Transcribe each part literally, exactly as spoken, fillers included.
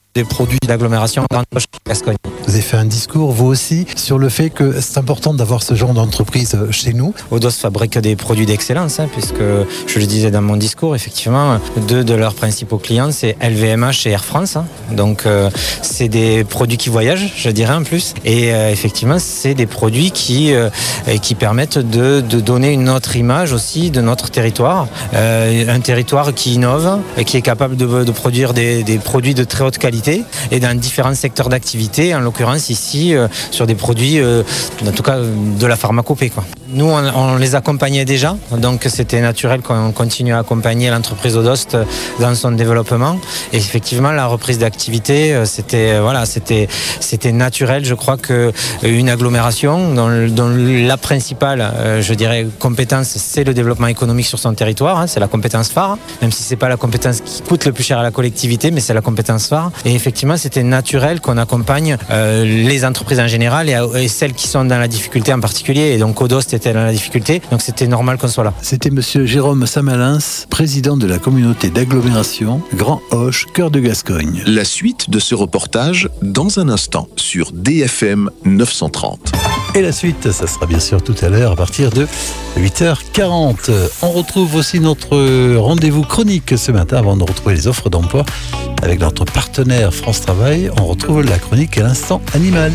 des produits d'agglomération Grande Hoche Gascogne. Vous avez fait un discours, vous aussi, sur le fait que c'est important d'avoir ce genre d'entreprise chez nous. Odos fabrique des produits d'excellence, hein, puisque, je le disais dans mon discours, effectivement, deux de leurs principaux clients, c'est L V M H et Air France. Hein. Donc, euh, c'est des produits qui voyagent, je dirais, en plus. Et euh, effectivement, c'est des produits qui, euh, qui permettent de, de donner une autre image aussi de notre territoire. Euh, un territoire qui innove, qui est capable de, de produire des, des produits de très haute qualité et dans différents secteurs d'activité, en l'occurrence ici euh, sur des produits, euh, en tout cas de la pharmacopée, quoi. Nous, on, on les accompagnait déjà, donc c'était naturel qu'on continue à accompagner l'entreprise Odost dans son développement. Et effectivement, la reprise d'activité, c'était voilà, c'était c'était naturel. Je crois que une agglomération dont, dont la principale, je dirais, compétence, c'est le développement économique sur son territoire. Hein, c'est la compétence phare, même si c'est pas la compétence qui coûte le plus cher à la collectivité, mais c'est la compétence phare. Et effectivement, c'était naturel qu'on accompagne euh, les entreprises en général et, et celles qui sont dans la difficulté en particulier. Et donc Odost était dans la difficulté, donc c'était normal qu'on soit là. C'était monsieur Jérôme Samalins, président de la communauté d'agglomération Grand Hoche, Cœur de Gascogne. La suite de ce reportage dans un instant sur D F M neuf cent trente. Et la suite, ça sera bien sûr tout à l'heure à partir de huit heures quarante. On retrouve aussi notre rendez-vous chronique ce matin avant de retrouver les offres d'emploi avec notre partenaire France Travail. On retrouve la chronique à l'instant animal.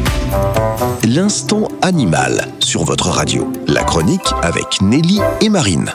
L'instant animal sur votre radio. La chronique avec Nelly et Marine.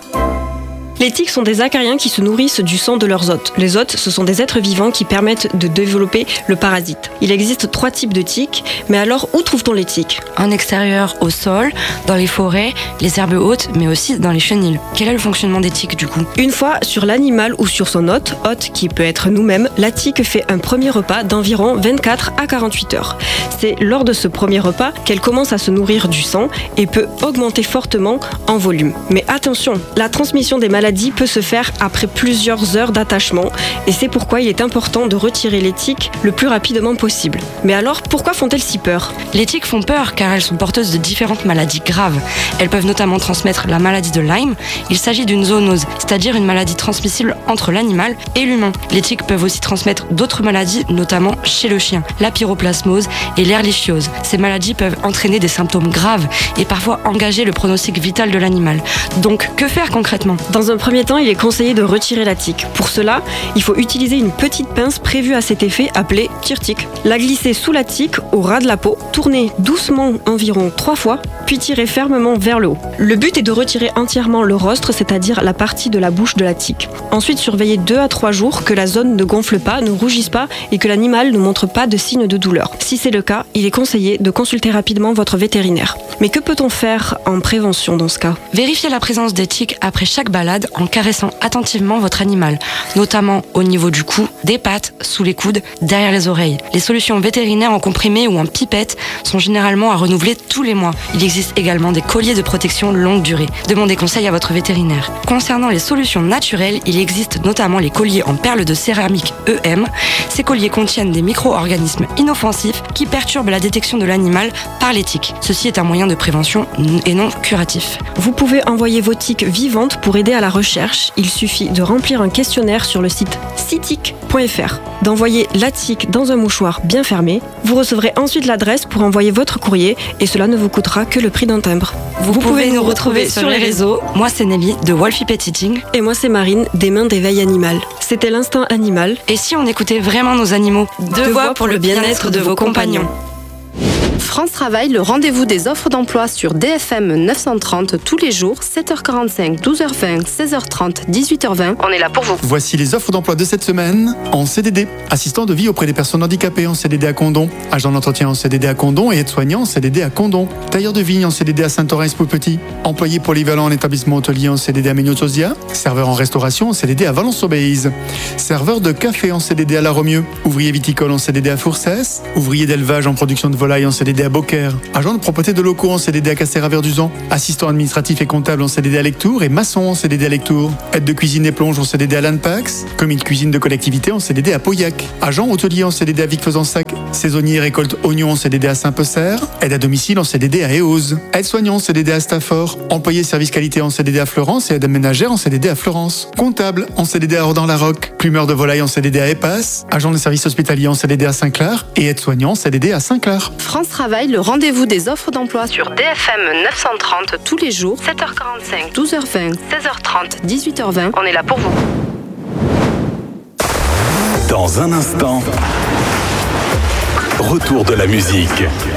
Les tiques sont des acariens qui se nourrissent du sang de leurs hôtes. Les hôtes, ce sont des êtres vivants qui permettent de développer le parasite. Il existe trois types de tiques, mais alors où trouve-t-on les tiques ? En extérieur, au sol, dans les forêts, les herbes hautes, mais aussi dans les chenils. Quel est le fonctionnement des tiques du coup ? Une fois sur l'animal ou sur son hôte, hôte qui peut être nous-mêmes, la tique fait un premier repas d'environ vingt-quatre à quarante-huit heures. C'est lors de ce premier repas qu'elle commence à se nourrir du sang et peut augmenter fortement en volume. Mais attention, la transmission des maladies peut se faire après plusieurs heures d'attachement et c'est pourquoi il est important de retirer les tiques le plus rapidement possible. Mais alors, pourquoi font-elles si peur ? Les tiques font peur car elles sont porteuses de différentes maladies graves. Elles peuvent notamment transmettre la maladie de Lyme. Il s'agit d'une zoonose, c'est-à-dire une maladie transmissible entre l'animal et l'humain. Les tiques peuvent aussi transmettre d'autres maladies, notamment chez le chien, la pyroplasmose et l'ehrlichiose. Ces maladies peuvent entraîner des symptômes graves et parfois engager le pronostic vital de l'animal. Donc, que faire concrètement ? Dans un premier temps, il est conseillé de retirer la tique. Pour cela, il faut utiliser une petite pince prévue à cet effet appelée tire-tique. La glisser sous la tique au ras de la peau, tourner doucement environ trois fois, puis tirer fermement vers le haut. Le but est de retirer entièrement le rostre, c'est-à-dire la partie de la bouche de la tique. Ensuite, surveiller deux à trois jours que la zone ne gonfle pas, ne rougisse pas et que l'animal ne montre pas de signes de douleur. Si c'est le cas, il est conseillé de consulter rapidement votre vétérinaire. Mais que peut-on faire en prévention dans ce cas ? Vérifiez la présence des tiques après chaque balade en caressant attentivement votre animal, notamment au niveau du cou, des pattes, sous les coudes, derrière les oreilles. Les solutions vétérinaires en comprimé ou en pipette sont généralement à renouveler tous les mois. Il existe également des colliers de protection longue durée. Demandez conseil à votre vétérinaire. Concernant les solutions naturelles, il existe notamment les colliers en perles de céramique E M. Ces colliers contiennent des micro-organismes inoffensifs qui perturbent la détection de l'animal par les tiques. Ceci est un moyen de prévention et non curatif. Vous pouvez envoyer vos tiques vivantes pour aider à la recherche. Il suffit de remplir un questionnaire sur le site citic point f r, d'envoyer la tique dans un mouchoir bien fermé. Vous recevrez ensuite l'adresse pour envoyer votre courrier et cela ne vous coûtera que le prix d'un timbre. Vous, vous pouvez nous retrouver sur les réseaux. Moi c'est Nelly de Wolfie Pet Eating. Et moi c'est Marine des Mains d'éveil animal. C'était l'instant animal. Et si on écoutait vraiment nos animaux ? Deux voix pour le bien-être de vos compagnons. France Travail, le rendez-vous des offres d'emploi sur D F M neuf cent trente tous les jours, sept heures quarante-cinq, douze heures vingt, seize heures trente, dix-huit heures vingt. On est là pour vous. Voici les offres d'emploi de cette semaine en C D D. Assistant de vie auprès des personnes handicapées en C D D à Condon. Agent d'entretien en C D D à Condon et aide-soignant en C D D à Condon. Tailleur de vigne en C D D à Saint-Orens-Pou-Petit. Employé polyvalent en établissement hôtelier en C D D à Méniotosia. Serveur en restauration en C D D à Valence-Aubéise. Serveur de café en C D D à La Romieux. Ouvrier viticole en C D D à Fourcès. Ouvrier d'élevage en production de volailles en C D D D D à Beaucaire. Agent de propreté de locaux en C D D à Castéra-Verduzan. Assistant administratif et comptable en C D D à Lectoure et maçon en C D D à Lectoure. Aide de cuisine et plonge en C D D à Lanpax. Commis de cuisine de collectivité en C D D à Pauillac. Agent hôtelier en C D D à Vic-Fezensac. Saisonnier récolte oignons en C D D à Saint-Pecer. Aide à domicile en C D D à Éoze. Aide-soignant en C D D à Stafford. Employé service qualité en C D D à Florence et aide ménagère en C D D à Florence. Comptable en C D D à Ordan-la-Roque. Plumeur de volaille en C D D à Épasse. Agent de service hospitalier en C D D à Saint-Clair. Et aide-soignant en C D D à Saint-Clair. France Travail, le rendez-vous des offres d'emploi sur D F M neuf cent trente tous les jours, sept heures quarante-cinq, douze heures vingt, seize heures trente, dix-huit heures vingt. On est là pour vous. Dans un instant, retour de la musique.